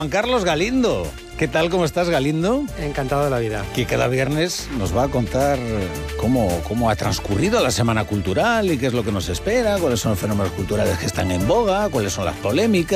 Juan Carlos Galindo. ¿Qué tal? ¿Cómo estás, Galindo? Encantado de la vida. Que cada viernes nos va a contar cómo ha transcurrido la Semana Cultural y qué es lo que nos espera, cuáles son los fenómenos culturales que están en boga, cuáles son las polémicas.